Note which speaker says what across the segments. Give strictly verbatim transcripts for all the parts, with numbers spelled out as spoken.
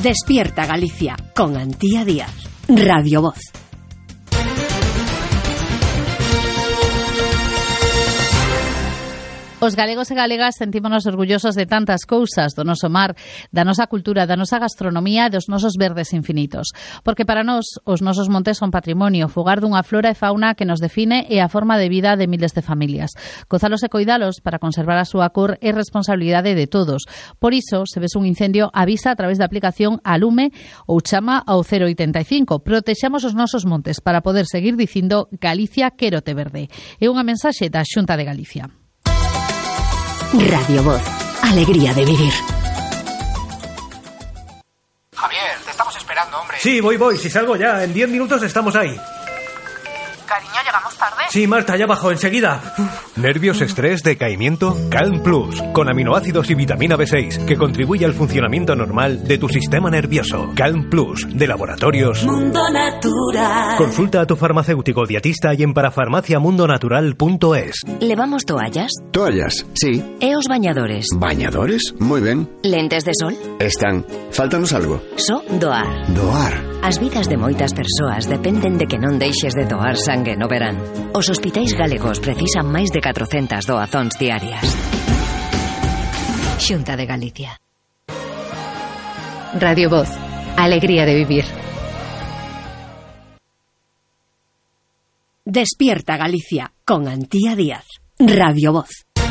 Speaker 1: Despierta Galicia con Antía Díaz. Radio Voz.
Speaker 2: Os galegos e galegas sentímonos orgullosos de tantas cousas, do noso mar, da nosa cultura, da nosa gastronomía e dos nosos verdes infinitos. Porque para nós, os nosos montes son patrimonio, fogar dunha flora e fauna que nos define e a forma de vida de miles de familias. Gozalos e coidalos para conservar a súa cor é responsabilidade de todos. Por iso, se ves un incendio, avisa a través da aplicación Alume ou chama ao cero oitenta e cinco. Protexamos os nosos montes para poder seguir dicindo Galicia quérote verde. É unha mensaxe da Xunta de Galicia.
Speaker 1: Radio Voz. Alegría de vivir.
Speaker 3: Javier, te estamos esperando, hombre.
Speaker 4: Sí, voy, voy. Si salgo ya, en diez minutos estamos ahí.
Speaker 3: Cariño, ¿llegamos tarde?
Speaker 4: Sí, Marta, ya bajo, enseguida.
Speaker 5: ¿Nervios, estrés, decaimiento? Calm Plus, con aminoácidos y vitamina B seis, que contribuye al funcionamiento normal de tu sistema nervioso. Calm Plus, de Laboratorios
Speaker 6: Mundo Natural.
Speaker 5: Consulta a tu farmacéutico dietista y en parafarmacia mundo natural punto es.
Speaker 7: ¿Levamos toallas?
Speaker 8: Toallas, sí.
Speaker 7: E os bañadores?
Speaker 8: ¿Bañadores? Muy ben.
Speaker 7: Lentes de sol?
Speaker 8: Están. Fáltanos algo.
Speaker 7: So doar.
Speaker 8: Doar.
Speaker 7: As vidas de moitas persoas dependen de que non deixes de doar sangue no verán. Os hospitais galegos precisan máis de catrocentas doazóns diarias. Xunta de Galicia.
Speaker 1: Radio Voz. Alegría de vivir. Despierta Galicia con Antía Díaz. Radio Voz.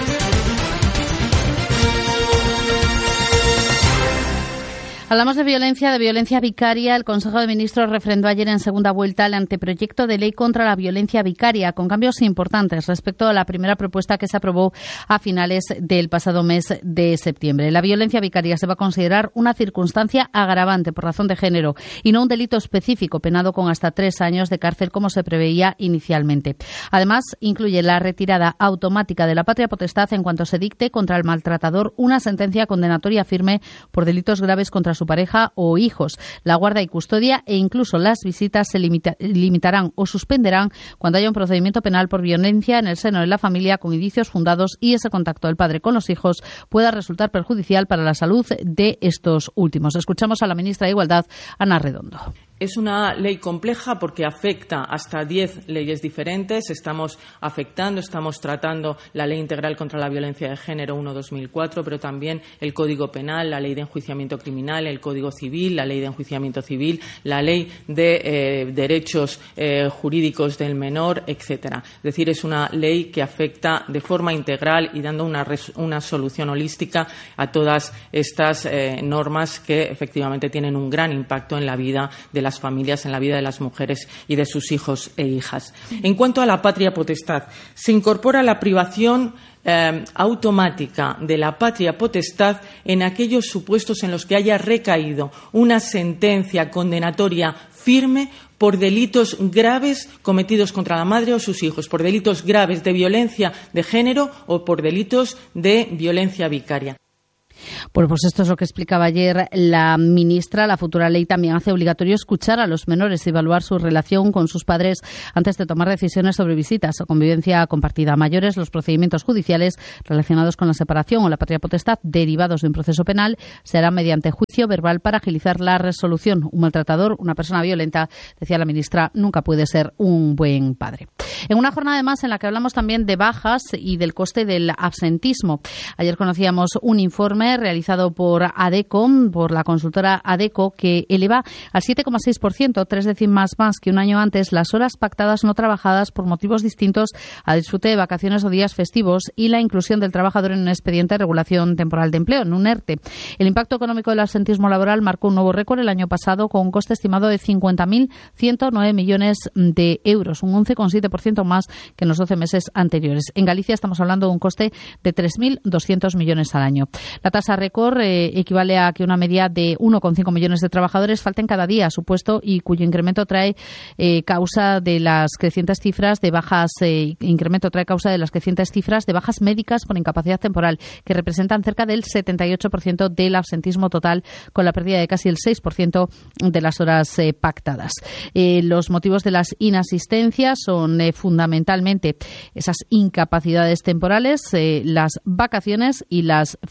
Speaker 2: Hablamos de violencia, de violencia vicaria. El Consejo de Ministros refrendó ayer en segunda vuelta el anteproyecto de ley contra la violencia vicaria, con cambios importantes respecto a la primera propuesta que se aprobó a finales del pasado mes de septiembre. La violencia vicaria se va a considerar una circunstancia agravante por razón de género y no un delito específico penado con hasta tres años de cárcel como se preveía inicialmente. Además, incluye la retirada automática de la patria potestad en cuanto se dicte contra el maltratador una sentencia condenatoria firme por delitos graves contra su su pareja o hijos. La guarda y custodia e incluso las visitas se limita, limitarán o suspenderán cuando haya un procedimiento penal por violencia en el seno de la familia con indicios fundados y ese contacto del padre con los hijos pueda resultar perjudicial para la salud de estos últimos. Escuchamos a la ministra de Igualdad, Ana Redondo.
Speaker 9: Es una ley compleja porque afecta hasta diez leyes diferentes. Estamos afectando, estamos tratando la Ley Integral contra la Violencia de Género uno barra dos mil cuatro, pero también el Código Penal, la Ley de Enjuiciamiento Criminal, el Código Civil, la Ley de Enjuiciamiento Civil, la Ley de eh, Derechos eh, Jurídicos del Menor, etcétera. Es decir, es una ley que afecta de forma integral y dando una, una solución holística a todas estas eh, normas que efectivamente tienen un gran impacto en la vida de las familias, en la vida de las mujeres y de sus hijos e hijas. En cuanto a la patria potestad, se incorpora la privación eh, automática de la patria potestad en aquellos supuestos en los que haya recaído una sentencia condenatoria firme por delitos graves cometidos contra la madre o sus hijos, por delitos graves de violencia de género o por delitos de violencia vicaria.
Speaker 2: Bueno, pues esto es lo que explicaba ayer la ministra. La futura ley también hace obligatorio escuchar a los menores y evaluar su relación con sus padres antes de tomar decisiones sobre visitas o convivencia compartida. A mayores, los procedimientos judiciales relacionados con la separación o la patria potestad derivados de un proceso penal se harán mediante juicio verbal para agilizar la resolución. Un maltratador, una persona violenta, decía la ministra, nunca puede ser un buen padre. En una jornada además en la que hablamos también de bajas y del coste del absentismo. Ayer conocíamos un informe realizado por ADECO, por la consultora ADECO, que eleva al siete coma seis por ciento, tres décimas más que un año antes, las horas pactadas no trabajadas por motivos distintos a disfrute de vacaciones o días festivos y la inclusión del trabajador en un expediente de regulación temporal de empleo, en un ERTE. El impacto económico del absentismo laboral marcó un nuevo récord el año pasado con un coste estimado de cincuenta mil ciento nueve millones de euros, un once coma siete por ciento más que en los doce meses anteriores. En Galicia estamos hablando de un coste de tres mil doscientos millones al año. La tasa récord eh, equivale a que una media de uno coma cinco millones de trabajadores falten cada día a su puesto y cuyo incremento trae eh, causa de las crecientes cifras de bajas eh, incremento trae causa de las crecientes cifras de bajas médicas por incapacidad temporal, que representan cerca del setenta y ocho por ciento del absentismo total, con la pérdida de casi el seis por ciento de las horas eh, pactadas. Eh, los motivos de las inasistencias son eh, fundamentalmente esas incapacidades temporales, eh, las vacaciones y las fiestas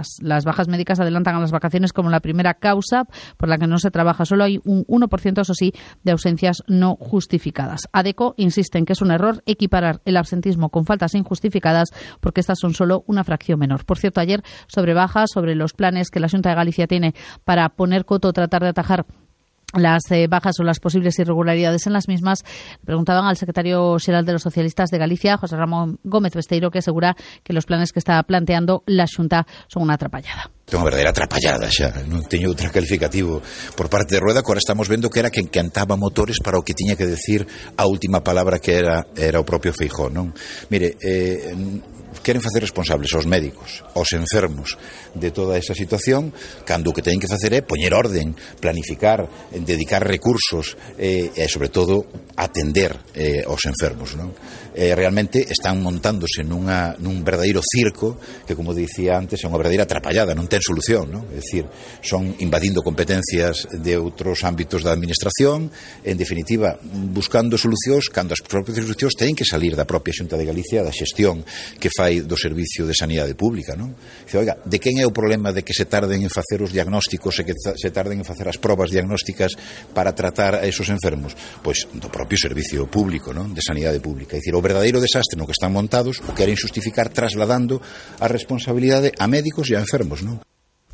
Speaker 2: médicas. Las bajas médicas adelantan a las vacaciones como la primera causa por la que no se trabaja. Solo hay un uno por ciento, eso sí, de ausencias no justificadas. ADECO insiste en que es un error equiparar el absentismo con faltas injustificadas porque estas son solo una fracción menor. Por cierto, ayer sobre bajas, sobre los planes que la Xunta de Galicia tiene para poner coto, tratar de atajar las eh, bajas o las posibles irregularidades en las mismas, preguntaban al secretario xeral de los socialistas de Galicia, José Ramón Gómez Besteiro, que asegura que los planes que está planteando la Xunta son unha atrapallada.
Speaker 10: É unha verdadeira atrapallada xa, non teño outro calificativo por parte de Rueda. Agora estamos vendo que era quen cantaba motores para o que tiña que decir a última palabra, que era era o propio Feijóo, non? Mire, eh, queren facer responsables aos médicos, aos enfermos de toda esa situación, cando o que teñen que facer é poñer orden, planificar, dedicar recursos eh, e, sobre todo, atender eh, aos enfermos, non? Eh, realmente están montándose nunha, nun verdadeiro circo que, como dicía antes, é unha verdadeira atrapallada, non ten solución, non? É dicir, son invadindo competencias de outros ámbitos da administración, en definitiva, buscando solucións cando as propias solucións teñen que salir da propia Xunta de Galicia, da xestión que fai do Servicio de Sanidade Pública, non? Dice, oiga, de quen é o problema de que se tarden en facer os diagnósticos e que se tarden en facer as probas diagnósticas para tratar a esos enfermos? Pois do propio Servicio Público, non? De Sanidade Pública. É dicir, o verdadeiro desastre no que están montados o queren xustificar trasladando a responsabilidade a médicos e a enfermos, non?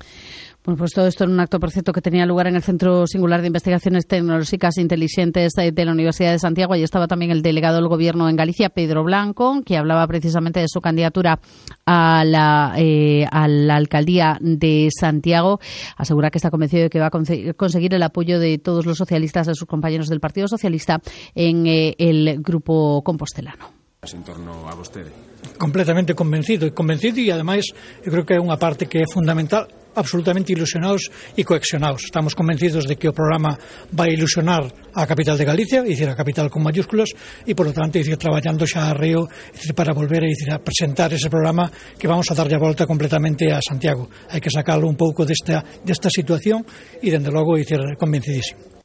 Speaker 2: Bueno, pues todo esto en un acto, por cierto, que tenía lugar en el Centro Singular de Investigaciones Tecnológicas Inteligentes de la Universidad de Santiago. Allí estaba también el delegado del Gobierno en Galicia, Pedro Blanco, que hablaba precisamente de su candidatura a la, eh, a la alcaldía de Santiago. Asegura que está convencido de que va a conseguir el apoyo de todos los socialistas, de sus compañeros del Partido Socialista, en eh, el grupo compostelano.
Speaker 11: En torno a vostede.
Speaker 12: Completamente convencido e convencido e ademais eu creo que é unha parte que é fundamental, absolutamente ilusionados e cohesionados. Estamos convencidos de que o programa vai ilusionar a capital de Galicia, é dicir, a capital con mayúsculas, e por lo tanto, é dicir, traballando xa a Reo, é dicir, para volver a, dicir, a presentar ese programa que vamos a darlle a volta completamente a Santiago. Hai que sacarlo un pouco desta, desta situación e, dende logo, é dicir, convencidísimo.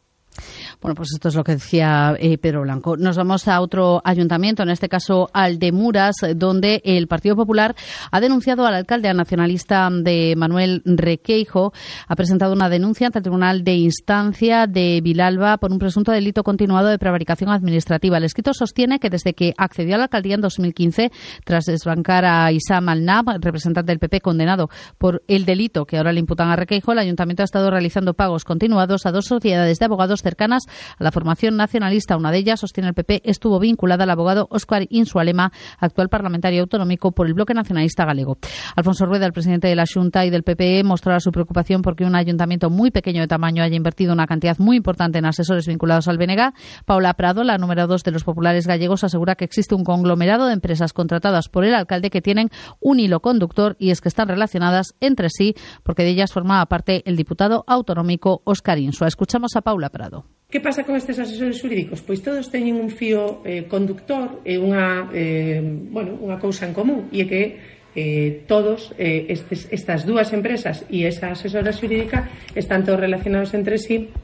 Speaker 2: Bueno, pues esto es lo que decía eh, Pedro Blanco. Nos vamos a otro ayuntamiento, en este caso al de Muras, donde el Partido Popular ha denunciado al alcalde nacionalista de Manuel Requeijo. Ha presentado una denuncia ante el Tribunal de Instancia de Vilalba por un presunto delito continuado de prevaricación administrativa. El escrito sostiene que desde que accedió a la alcaldía en dos mil quince, tras desbancar a Isam Alnab, representante del P P condenado por el delito que ahora le imputan a Requeijo, el ayuntamiento ha estado realizando pagos continuados a dos sociedades de abogados cercanas a la formación nacionalista. Una de ellas, sostiene el P P, estuvo vinculada al abogado Óscar Insualema, actual parlamentario autonómico por el Bloque Nacionalista Galego. Alfonso Rueda, el presidente de la Xunta y del P P E, mostraba su preocupación porque un ayuntamiento muy pequeño de tamaño haya invertido una cantidad muy importante en asesores vinculados al B N G. Paula Prado, la número dos de los populares gallegos, asegura que existe un conglomerado de empresas contratadas por el alcalde que tienen un hilo conductor, y es que están relacionadas entre sí porque de ellas formaba parte el diputado autonómico Óscar Insua. Escuchamos a Paula Prado.
Speaker 13: Que pasa con estes asesores xurídicos? Pois todos teñen un fío eh, conductor e unha, eh, bueno, unha cousa en común, e é que eh, todos eh, estes, estas dúas empresas e esa asesora xurídica están todos relacionados entre sí,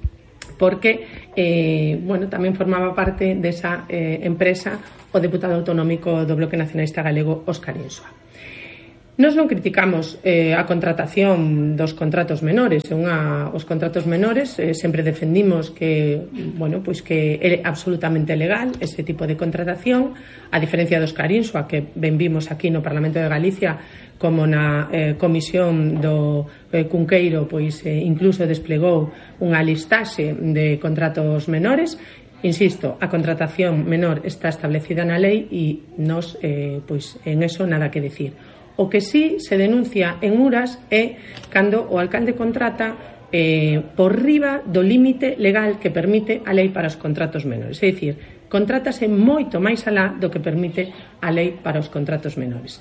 Speaker 13: porque eh, bueno, tamén formaba parte desa eh, empresa o deputado autonómico do Bloque Nacionalista Galego, Óscar Insua. Nos non criticamos eh, a contratación dos contratos menores, unha, os contratos menores eh, sempre defendimos que, bueno, pois que é absolutamente legal ese tipo de contratación, a diferencia dos Óscar Insua, que ben vimos aquí no Parlamento de Galicia como na eh, comisión do eh, Cunqueiro, pois eh, incluso desplegou unha listaxe de contratos menores. Insisto, a contratación menor está establecida na lei e nos, eh, pois en eso nada que decir. O que sí se denuncia en Muras é cando o alcalde contrata eh, por riba do límite legal que permite a lei para os contratos menores. É dicir, contrátase moito máis alá do que permite a lei para os contratos menores.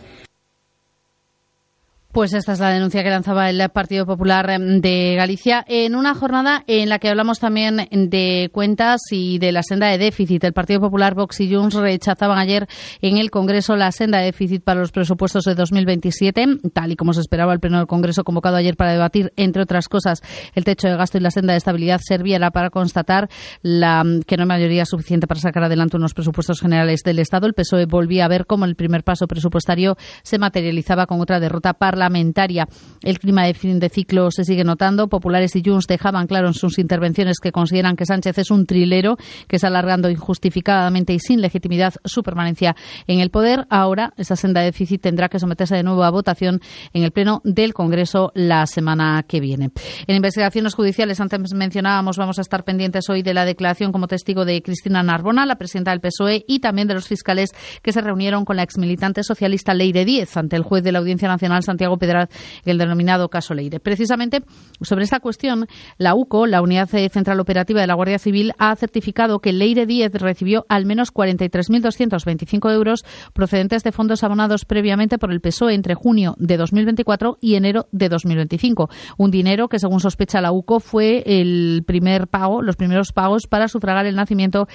Speaker 2: Pues esta es la denuncia que lanzaba el Partido Popular de Galicia en una jornada en la que hablamos también de cuentas y de la senda de déficit. El Partido Popular, Vox y Junts rechazaban ayer en el Congreso la senda de déficit para los presupuestos de dos mil veintisiete, tal y como se esperaba. El Pleno del Congreso, convocado ayer para debatir, entre otras cosas, el techo de gasto y la senda de estabilidad, servirá para constatar la, que no hay mayoría suficiente para sacar adelante unos presupuestos generales del Estado. El P S O E volvía a ver cómo el primer paso presupuestario se materializaba con otra derrota parlamentaria parlamentaria. El clima de fin de ciclo se sigue notando. Populares y Junts dejaban claro en sus intervenciones que consideran que Sánchez es un trilero que está alargando injustificadamente y sin legitimidad su permanencia en el poder. Ahora esa senda de déficit tendrá que someterse de nuevo a votación en el Pleno del Congreso la semana que viene. En investigaciones judiciales, antes mencionábamos, vamos a estar pendientes hoy de la declaración como testigo de Cristina Narbona, la presidenta del P S O E, y también de los fiscales que se reunieron con la exmilitante socialista Leire Díez ante el juez de la Audiencia Nacional, Santiago Pedraz, el denominado caso Leire. Precisamente sobre esta cuestión, la U C O, la Unidad Central Operativa de la Guardia Civil, ha certificado que Leire Díez recibió al menos cuarenta y tres mil doscientos veinticinco euros procedentes de fondos abonados previamente por el P S O E entre junio de dos mil veinticuatro y enero de dos mil veinticinco. Un dinero que, según sospecha la U C O, fue el primer pago, los primeros pagos para sufragar el nacimiento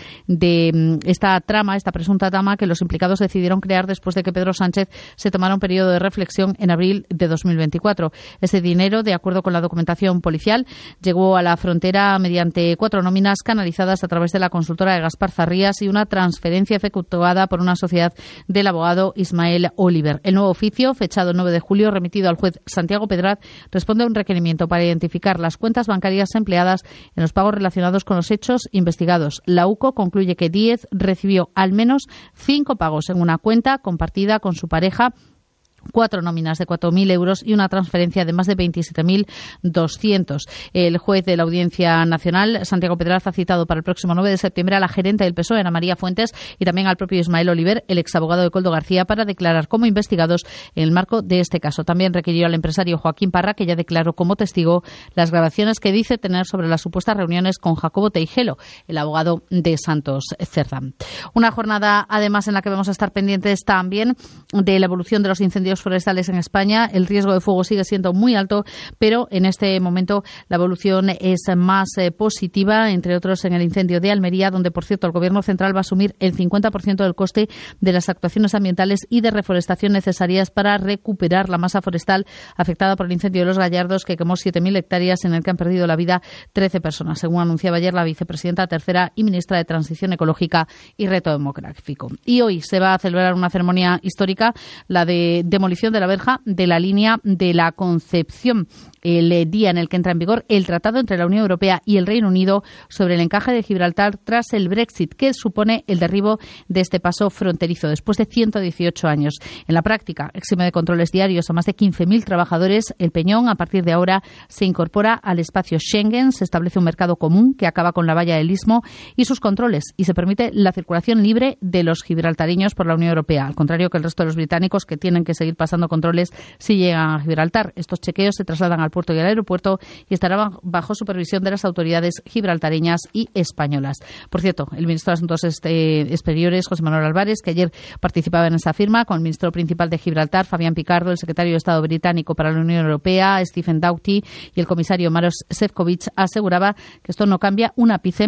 Speaker 2: de esta trama, esta presunta trama que los implicados decidieron crear después de que Pedro Sánchez se tomara un periodo de reflexión en abril de dos mil veinticuatro. Ese dinero, de acuerdo con la documentación policial, llegó a la frontera mediante cuatro nóminas canalizadas a través de la consultora de Gaspar Zarrías y una transferencia efectuada por una sociedad del abogado Ismael Oliver. El nuevo oficio, fechado nueve de julio, remitido al juez Santiago Pedraz, responde a un requerimiento para identificar las cuentas bancarias empleadas en los pagos relacionados con los hechos investigados. La U C O concluye que Díez recibió al menos cinco pagos en una cuenta compartida con su pareja, cuatro nóminas de cuatro mil euros y una transferencia de más de veintisiete mil doscientos. El juez de la Audiencia Nacional, Santiago Pedraz, ha citado para el próximo nueve de septiembre a la gerente del P S O E, Ana María Fuentes, y también al propio Ismael Oliver, el exabogado de Coldo García, para declarar como investigados en el marco de este caso. También requirió al empresario Joaquín Parra, que ya declaró como testigo las grabaciones que dice tener sobre las supuestas reuniones con Jacobo Teijelo, el abogado de Santos Cerda. Una jornada, además, en la que vamos a estar pendientes también de la evolución de los incendios forestales en España. El riesgo de fuego sigue siendo muy alto, pero en este momento la evolución es más eh, positiva, entre otros en el incendio de Almería, donde, por cierto, el Gobierno central va a asumir el cincuenta por ciento del coste de las actuaciones ambientales y de reforestación necesarias para recuperar la masa forestal afectada por el incendio de Los Gallardos, que quemó siete mil hectáreas, en el que han perdido la vida trece personas, según anunciaba ayer la vicepresidenta tercera y ministra de Transición Ecológica y Reto Demográfico. Y hoy se va a celebrar una ceremonia histórica, la de demolición de la verja de la línea de la Concepción, el día en el que entra en vigor el tratado entre la Unión Europea y el Reino Unido sobre el encaje de Gibraltar tras el Brexit, que supone el derribo de este paso fronterizo después de ciento dieciocho años. En la práctica, exime de controles diarios a más de quince mil trabajadores. El Peñón, a partir de ahora, se incorpora al espacio Schengen, se establece un mercado común que acaba con la valla del Istmo y sus controles, y se permite la circulación libre de los gibraltareños por la Unión Europea, al contrario que el resto de los británicos, que tienen que seguir pasando controles si llegan a Gibraltar. Estos chequeos se trasladan al puerto y al aeropuerto y estarán bajo supervisión de las autoridades gibraltareñas y españolas. Por cierto, el ministro de Asuntos Exteriores, José Manuel Álvarez, que ayer participaba en esa firma con el ministro principal de Gibraltar, Fabián Picardo, el secretario de Estado británico para la Unión Europea, Stephen Doughty, y el comisario Maros Šefčovič, aseguraba que esto no cambia un ápice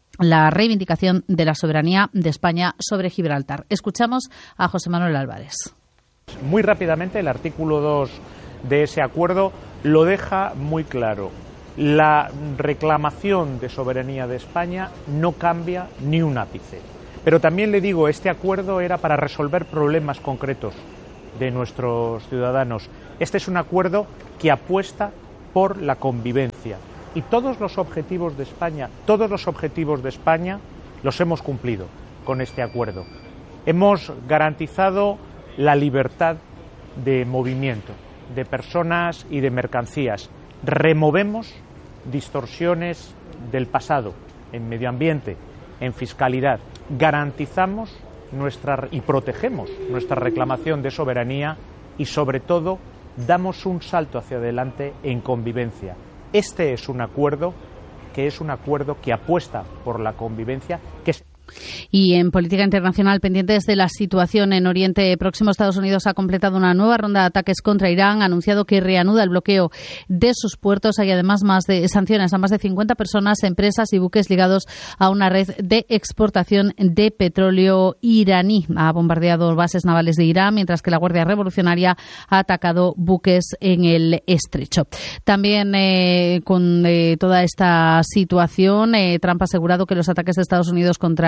Speaker 2: la reivindicación de la soberanía de España sobre Gibraltar. Escuchamos a José Manuel Álvarez.
Speaker 11: Muy rápidamente, el artículo dos de ese acuerdo lo deja muy claro. La reclamación de soberanía de España no cambia ni un ápice. Pero también le digo, este acuerdo era para resolver problemas concretos de nuestros ciudadanos. Este es un acuerdo que apuesta por la convivencia. Y todos los objetivos de España, todos los objetivos de España los hemos cumplido con este acuerdo. Hemos garantizado la libertad de movimiento de personas y de mercancías. Removemos distorsiones del pasado en medio ambiente, en fiscalidad. Garantizamos nuestra y protegemos nuestra reclamación de soberanía y, sobre todo, damos un salto hacia adelante en convivencia. Este es un acuerdo que es un acuerdo que apuesta por la convivencia, que es...
Speaker 2: Y en política internacional, pendientes de la situación en Oriente Próximo, Estados Unidos ha completado una nueva ronda de ataques contra Irán, ha anunciado que reanuda el bloqueo de sus puertos. Hay además más de sanciones a más de cincuenta personas, empresas y buques ligados a una red de exportación de petróleo iraní. Ha bombardeado bases navales de Irán, mientras que la Guardia Revolucionaria ha atacado buques en el estrecho. También eh, con eh, toda esta situación, eh, Trump ha asegurado que los ataques de Estados Unidos contra Irán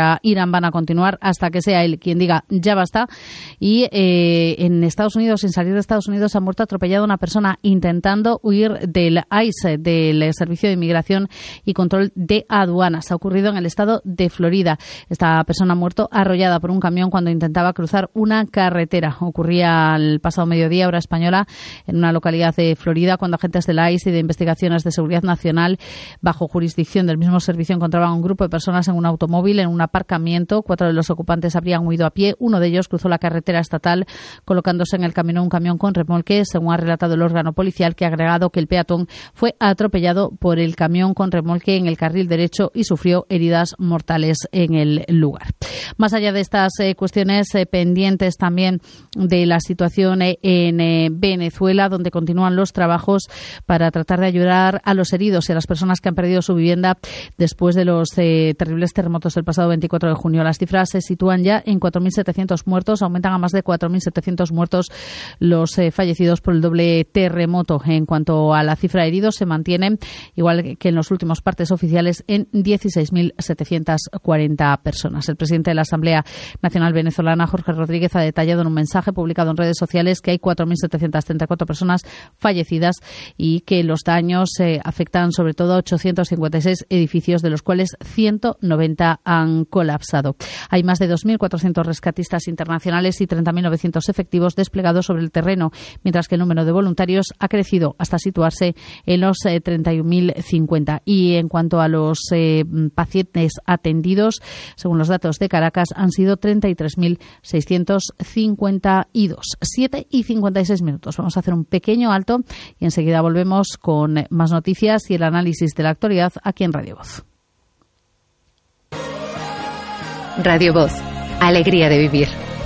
Speaker 2: plan van a continuar hasta que sea él quien diga ya basta. Y eh, en Estados Unidos, sin salir de Estados Unidos, ha muerto atropellada una persona intentando huir del I C E, del Servicio de Inmigración y Control de Aduanas. Ha ocurrido en el estado de Florida. Esta persona ha muerto arrollada por un camión cuando intentaba cruzar una carretera. Ocurría el pasado mediodía, hora española, en una localidad de Florida, cuando agentes de la I C E y de Investigaciones de Seguridad Nacional, bajo jurisdicción del mismo servicio, encontraban a un grupo de personas en un automóvil en un aparcamiento. Cuatro de los ocupantes habrían huido a pie. Uno de ellos cruzó la carretera estatal, colocándose en el camino un camión con remolque, según ha relatado el órgano policial, que ha agregado que el peatón fue atropellado por el camión con remolque en el carril derecho y sufrió heridas mortales en el lugar. Más allá de estas eh, cuestiones eh, pendientes también de la situación eh, en eh, Venezuela, donde continúan los trabajos para tratar de ayudar a los heridos y a las personas que han perdido su vivienda después de los eh, terribles terremotos del pasado veinticuatro de junio. Las cifras se sitúan ya en cuatro mil setecientos muertos, aumentan a más de cuatro mil setecientos muertos los eh, fallecidos por el doble terremoto. En cuanto a la cifra de heridos, se mantiene, igual que en los últimos partes oficiales, en dieciséis mil setecientos cuarenta personas. El presidente de la Asamblea Nacional Venezolana, Jorge Rodríguez, ha detallado en un mensaje publicado en redes sociales que hay cuatro mil setecientos treinta y cuatro personas fallecidas y que los daños eh, afectan sobre todo a ochocientos cincuenta y seis edificios, de los cuales ciento noventa han colapsado. Hay más de dos mil cuatrocientos rescatistas internacionales y treinta mil novecientos efectivos desplegados sobre el terreno, mientras que el número de voluntarios ha crecido hasta situarse en los eh, treinta y un mil cincuenta. Y en cuanto a los eh, pacientes atendidos, según los datos de Caracas, han sido treinta y tres mil seiscientos cincuenta y dos. siete y cincuenta y seis minutos. Vamos a hacer un pequeño alto y enseguida volvemos con más noticias y el análisis de la actualidad aquí en Radio Voz.
Speaker 14: Radio Voz. Alegría de vivir.